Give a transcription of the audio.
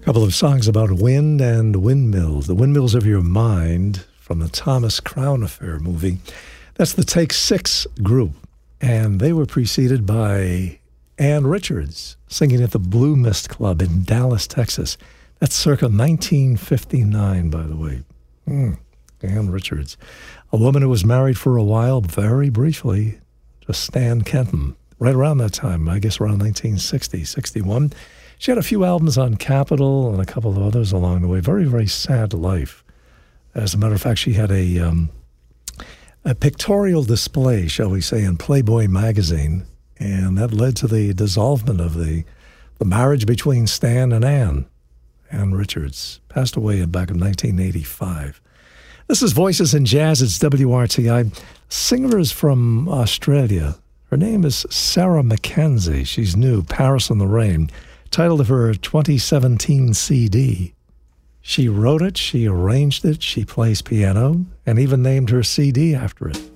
couple of songs about wind and windmills. The Windmills of Your Mind from the Thomas Crown Affair movie. That's the Take Six group. And they were preceded by Ann Richards singing at the Blue Mist Club in Dallas, Texas. That's circa 1959, by the way. Ann Richards. A woman who was married for a while, very briefly, to Stan Kenton. Right around that time, I guess around 1960, 61. She had a few albums on Capitol and a couple of others along the way. Very, very sad life. As a matter of fact, she had a pictorial display, shall we say, in Playboy magazine, and that led to the dissolvement of the marriage between Stan and Ann. Ann Richards passed away back in 1985. This is Voices in Jazz. It's WRTI. Singer is from Australia. Her name is Sarah Mackenzie. She's new, Paris in the Rain. Title of her 2017 CD. She wrote it, she arranged it, she plays piano, and even named her CD after it.